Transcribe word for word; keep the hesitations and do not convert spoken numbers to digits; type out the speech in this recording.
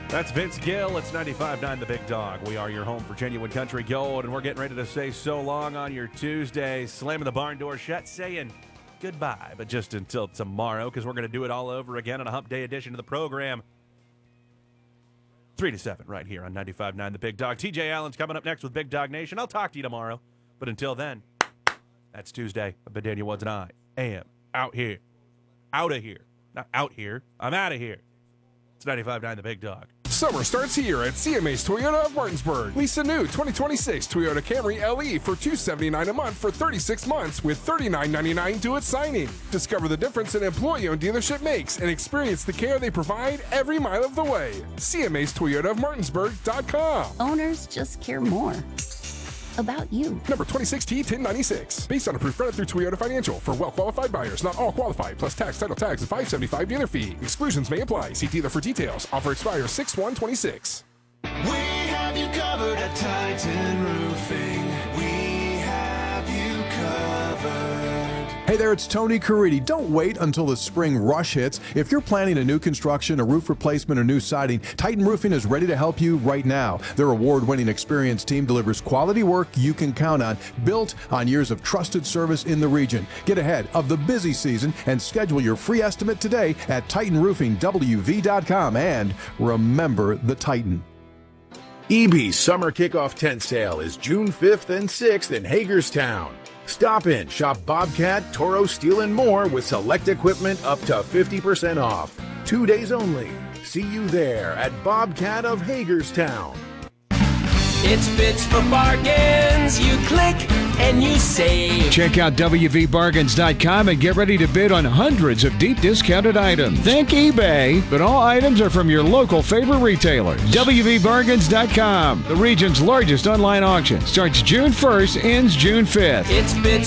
That's Vince Gill. It's ninety-five point nine The Big Dog. We are your home for genuine country gold, and we're getting ready to say so long on your Tuesday. Slamming the barn door shut, saying goodbye, but just until tomorrow, because we're going to do it all over again on a hump day edition of the program. three to seven right here on ninety-five point nine The Big Dog. T J Allen's coming up next with Big Dog Nation. I'll talk to you tomorrow. But until then, that's Tuesday. I've been Daniel Woods, and I am out here. Out of here. Not out here. I'm out of here. It's ninety-five point nine The Big Dog. Summer starts here at C M A's Toyota of Martinsburg. Lease a new twenty twenty-six Toyota Camry L E for two hundred seventy-nine dollars a month for thirty-six months with thirty-nine ninety-nine due at signing. Discover the difference an employee-owned dealership makes and experience the care they provide every mile of the way. C M A's Toyota of Martinsburg dot com. Owners just care more about you. Number twenty-six T ten ninety-six. Based on approved credit through Toyota Financial. For well-qualified buyers, not all qualify. Plus tax, title tags, and five dollars and seventy-five cents dealer fee. Exclusions may apply. See dealer for details. Offer expires six one twenty-six. We have you covered at Titan Roofing. We have you covered. Hey there, it's Tony Caridi. Don't wait until the spring rush hits. If you're planning a new construction, a roof replacement, or new siding, Titan Roofing is ready to help you right now. Their award-winning experienced team delivers quality work you can count on, built on years of trusted service in the region. Get ahead of the busy season and schedule your free estimate today at titan roofing w v dot com. And remember the Titan. E B's Summer Kickoff Tent Sale is June fifth and sixth in Hagerstown. Stop in, shop Bobcat, Toro, Steel, and more with select equipment up to fifty percent off. Two days only. See you there at Bobcat of Hagerstown. It's Bits for Bargains. You click and you save. Check out w v bargains dot com and get ready to bid on hundreds of deep discounted items. Think eBay, but all items are from your local favorite retailers. w v bargains dot com, the region's largest online auction. Starts June first, ends June fifth. It's Bits